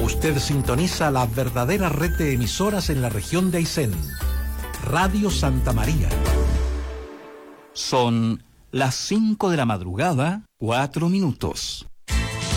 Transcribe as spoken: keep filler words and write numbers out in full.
Usted sintoniza la verdadera red de emisoras en la región de Aysén. Radio Santa María. Son las cinco de la madrugada, cuatro minutos.